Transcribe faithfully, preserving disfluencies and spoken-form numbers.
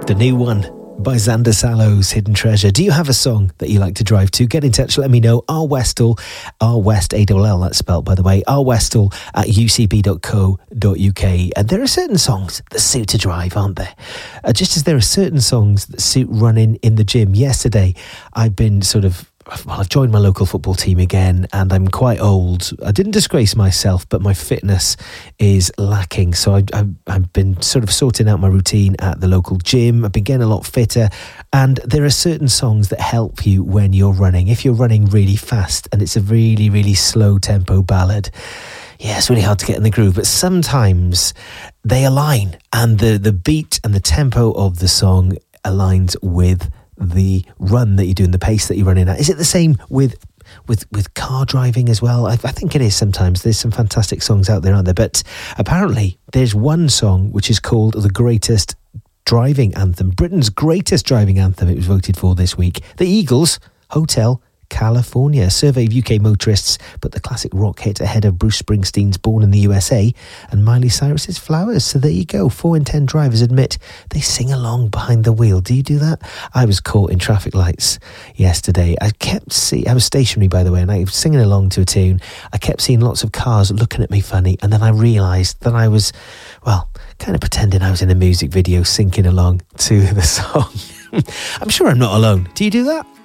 The new one by Xander Sallows, Hidden Treasure. Do you have a song that you like to drive to? Get in touch, let me know. R Westall, R West, A L L, that's spelled by the way, R Westall at u c b dot co dot u k. And there are certain songs that suit a drive, aren't there? Uh, just as there are certain songs that suit running in the gym. Yesterday, I've been sort of Well, I've joined my local football team again, and I'm quite old. I didn't disgrace myself, but my fitness is lacking. So I, I've, I've been sort of sorting out my routine at the local gym. I've been getting a lot fitter, and there are certain songs that help you when you're running. If you're running really fast and it's a really, really slow tempo ballad, yeah, it's really hard to get in the groove, but sometimes they align, and the, the beat and the tempo of the song aligns with the run that you're doing, the pace that you're running at. Is it the same with with with car driving as well? I, I think it is sometimes. There's some fantastic songs out there, aren't there? But apparently there's one song which is called the greatest driving anthem, Britain's greatest driving anthem. It was voted for this week. The Eagles, Hotel California. A survey of U K motorists put the classic rock hit ahead of Bruce Springsteen's Born in the U S A and Miley Cyrus's Flowers. So there you go. Four in ten drivers admit they sing along behind the wheel. Do you do that? I was caught in traffic lights yesterday. I kept see I was stationary, by the way, and I was singing along to a tune. I kept seeing lots of cars looking at me funny, and then I realised that I was, well, kind of pretending I was in a music video, singing along to the song. I'm sure I'm not alone. Do you do that?